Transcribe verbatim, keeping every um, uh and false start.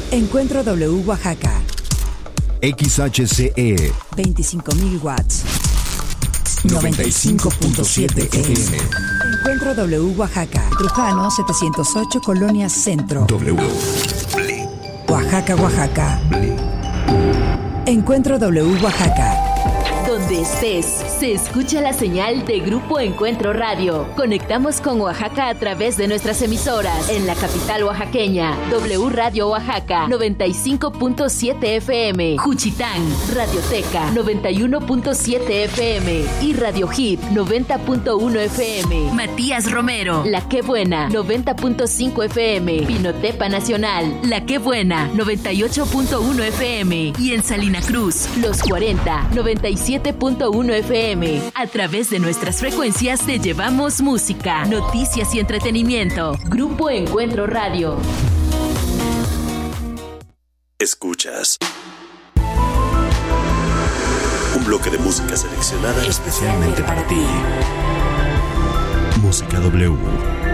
Encuentro W Oaxaca. X H C E veinticinco mil watts. noventa y cinco punto siete F M. Encuentro W Oaxaca. Trujano setecientos ocho, Colonia Centro. W. Oaxaca, Oaxaca. Encuentro W Oaxaca. Donde estés, se escucha la señal de Grupo Encuentro Radio. Conectamos con Oaxaca a través de nuestras emisoras. En la capital oaxaqueña, W Radio Oaxaca, noventa y cinco punto siete F M. Juchitán, Radioteca, noventa y uno punto siete F M. Y Radio Hit, noventa punto uno F M. Matías Romero, La Que Buena, noventa punto cinco F M. Pinotepa Nacional, La Que Buena, noventa y ocho punto uno F M. Y en Salina Cruz, Los cuarenta, noventa y siete punto uno F M. A través de nuestras frecuencias te llevamos música, noticias y entretenimiento. Grupo Encuentro Radio. Escuchas un bloque de música seleccionada especialmente para ti. Música W.